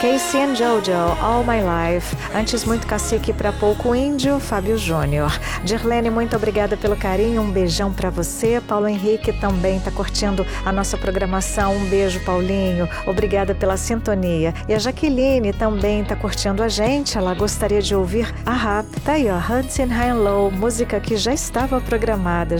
Casey and Jojo, All My Life. Antes, muito cacique pra pouco índio, Fábio Júnior. Dirlene, muito obrigada pelo carinho, um beijão pra você. Paulo Henrique também tá curtindo a nossa programação. Um beijo, Paulinho. Obrigada pela sintonia. E a Jaqueline também tá curtindo a gente. Ela gostaria de ouvir Tá aí, ó, Hudson High and Low, música que já estava programada